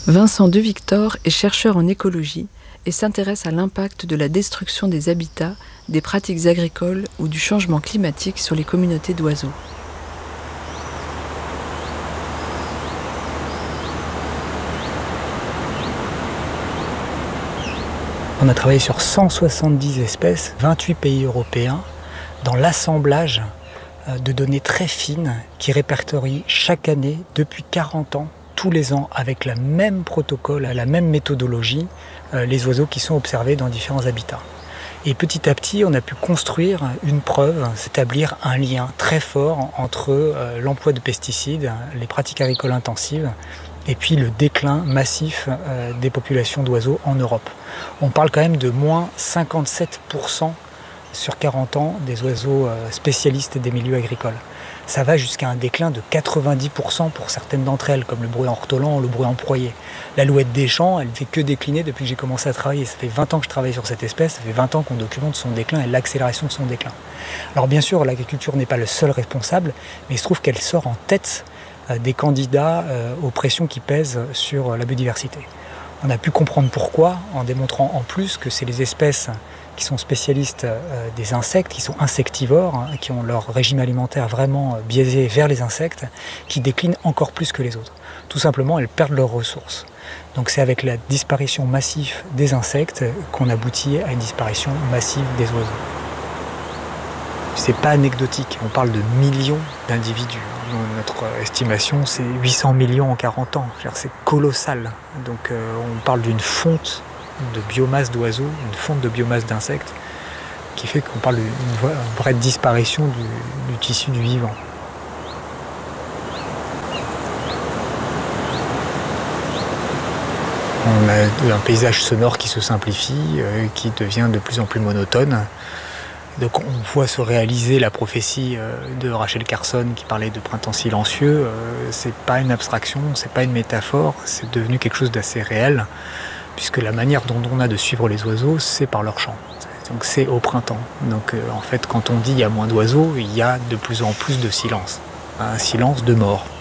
Vincent De Victor est chercheur en écologie et s'intéresse à l'impact de la destruction des habitats, des pratiques agricoles ou du changement climatique sur les communautés d'oiseaux. On a travaillé sur 170 espèces, 28 pays européens, dans l'assemblage de données très fines qui répertorient chaque année, depuis 40 ans, tous les ans, avec le même protocole, la même méthodologie, les oiseaux qui sont observés dans différents habitats. Et petit à petit, on a pu construire une preuve, s'établir un lien très fort entre l'emploi de pesticides, les pratiques agricoles intensives, et puis le déclin massif des populations d'oiseaux en Europe. On parle quand même de moins 57% sur 40 ans des oiseaux spécialistes des milieux agricoles. Ça va jusqu'à un déclin de 90% pour certaines d'entre elles, comme le bruant ortolan ou le bruant broyé. L'alouette des champs, elle ne fait que décliner depuis que j'ai commencé à travailler. Ça fait 20 ans que je travaille sur cette espèce, ça fait 20 ans qu'on documente son déclin et l'accélération de son déclin. Alors bien sûr, l'agriculture n'est pas le seul responsable, mais il se trouve qu'elle sort en tête des candidats aux pressions qui pèsent sur la biodiversité. On a pu comprendre pourquoi en démontrant en plus que c'est les espèces qui sont spécialistes des insectes, qui sont insectivores, qui ont leur régime alimentaire vraiment biaisé vers les insectes, qui déclinent encore plus que les autres. Tout simplement, elles perdent leurs ressources. Donc c'est avec la disparition massive des insectes qu'on aboutit à une disparition massive des oiseaux. C'est pas anecdotique, on parle de millions d'individus. Notre estimation, c'est 800 millions en 40 ans. C'est colossal. Donc on parle d'une fonte de biomasse d'oiseaux, une fonte de biomasse d'insectes, qui fait qu'on parle d'une vraie disparition du tissu du vivant. On a un paysage sonore qui se simplifie, qui devient de plus en plus monotone. Donc on voit se réaliser la prophétie de Rachel Carson qui parlait de printemps silencieux. C'est pas une abstraction, c'est pas une métaphore, c'est devenu quelque chose d'assez réel, puisque la manière dont on a de suivre les oiseaux, c'est par leur chant. Donc c'est au printemps. Donc en fait, quand on dit il y a moins d'oiseaux, il y a de plus en plus de silence. Un silence de mort.